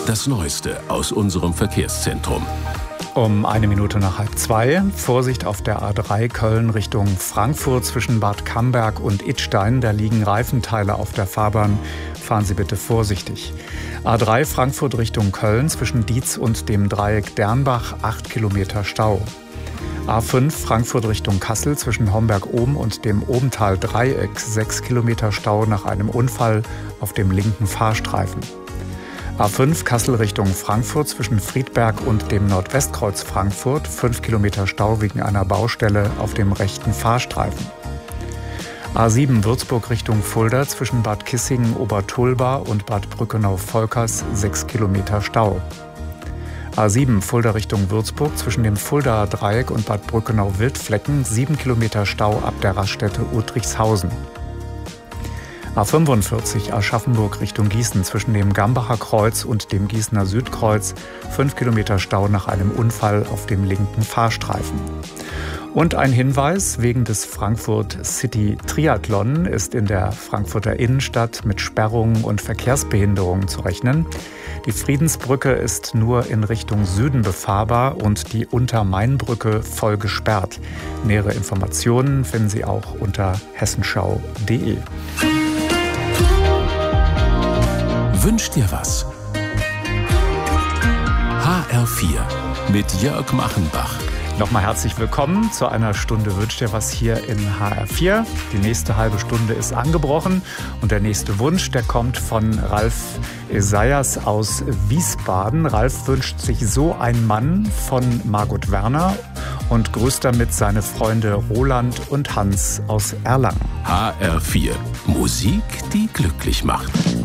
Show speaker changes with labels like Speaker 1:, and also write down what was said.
Speaker 1: Das Neueste aus unserem Verkehrszentrum.
Speaker 2: Um 1:01:30. Vorsicht auf der A3 Köln Richtung Frankfurt zwischen Bad Camberg und Idstein. Da liegen Reifenteile auf der Fahrbahn. Fahren Sie bitte vorsichtig. A3 Frankfurt Richtung Köln zwischen Dietz und dem Dreieck Dernbach 8 Kilometer Stau. A5 Frankfurt Richtung Kassel zwischen Homberg-Ohm und dem Obental-Dreieck 6 Kilometer Stau nach einem Unfall auf dem linken Fahrstreifen. A5 Kassel Richtung Frankfurt zwischen Friedberg und dem Nordwestkreuz Frankfurt 5 Kilometer Stau wegen einer Baustelle auf dem rechten Fahrstreifen. A7 Würzburg Richtung Fulda zwischen Bad Kissingen-Obertulba und Bad Brückenau-Volkers 6 Kilometer Stau. A7 Fulda Richtung Würzburg zwischen dem Fuldaer Dreieck und Bad Brückenau-Wildflecken 7 Kilometer Stau ab der Raststätte Uttrichshausen. A45 Aschaffenburg Richtung Gießen zwischen dem Gambacher Kreuz und dem Gießener Südkreuz 5 Kilometer Stau nach einem Unfall auf dem linken Fahrstreifen. Und ein Hinweis: Wegen des Frankfurt City Triathlon ist in der Frankfurter Innenstadt mit Sperrungen und Verkehrsbehinderungen zu rechnen. Die Friedensbrücke ist nur in Richtung Süden befahrbar und die Untermainbrücke voll gesperrt. Nähere Informationen finden Sie auch unter hessenschau.de.
Speaker 1: Wünsch dir was? HR4 mit Jörg Machenbach.
Speaker 2: Nochmal herzlich willkommen zu einer Stunde Wünsch dir was hier in HR4. Die nächste halbe Stunde ist angebrochen und der nächste Wunsch, der kommt von Ralf Esaias aus Wiesbaden. Ralf wünscht sich so einen Mann von Margot Werner und grüßt damit seine Freunde Roland und Hans aus Erlangen.
Speaker 1: HR4, Musik, die glücklich macht.